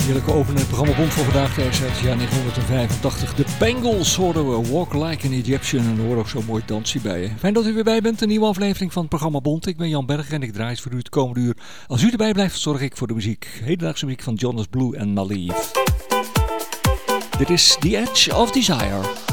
Heerlijke opening programma Bond voor vandaag uit het jaar 1985. De Bangles hoorden we Walk Like an Egyptian en er hoort ook zo'n mooi dansje bij je. Fijn dat u weer bij bent, een nieuwe aflevering van het programma Bond. Ik ben Jan Berg en ik draai het voor u het komende uur. Als u erbij blijft, zorg ik voor de muziek. Hedendaagse muziek van Jonas Blue en Malief. Dit is The Edge of Desire.